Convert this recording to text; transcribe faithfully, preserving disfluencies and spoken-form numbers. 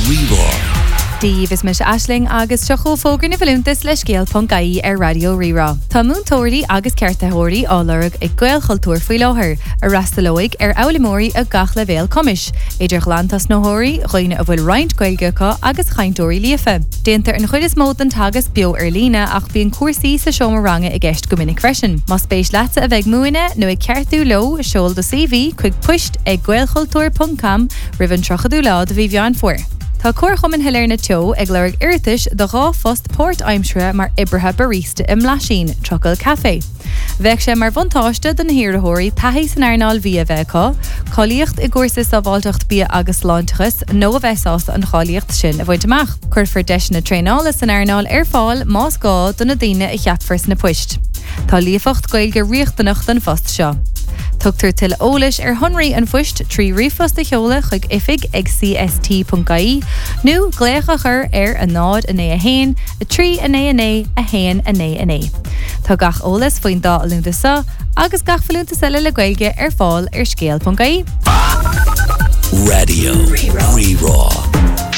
Rerá. Díomh is mis Aisling agus tuchó fógur na bhfuilúntas le scéal.caí ar Radio Rerá. Tá múntóirí agus ceartaitheoirí álarg ag Gael Chultúr faoi láthair, a rastalóig ar Aulamóirí a gach le bhéal comis, idir glantas nóthirí, roiine a bhfuil roinnt Gaelgeacha agus chaintóirí líofa. Déantar an chuid is mód an tagas bio ar lína ach bíon cuasaí sa seomar-ranga i gceist go minic freisin. Má spéis leatsa a bheith múine nó ag ceartú lo seol do C V chuig puist ag gaelchultúr dot com rivan trochadú lá do bhí bheán fuair. Tá cuarchuman hilir na teo ag leirg irtis do rá fost Port Aimsre mar ibrithe barista im Lasín, Trocail Café. Bheith sé mar bhantáiste den hiarthóirí taithí san airnáil bhí a bheitá, cholíocht i gcuirsa sa bháilteacht bí agus láintachas nó a bheitás an cholíocht sin a bhaid amach. Cuirfar deis na tréála san airnáil ar fáil más gá don na daine i cheapfars na puist. Tá líofacht Gaeilge riochtanach den fost seo. Tugtar til ólis ar honraí an fuist trí rifos de cheola chuig ifig ag C S T dot I E nó glécha chur ar a nád a né a hain, a trí a né a né, a hain a né a né. Tá gach ólas faoin dá a lúnta sa, agus gach falúnta sile le Gaeilge ar fáil ar scéal.caí. Radio Rerá.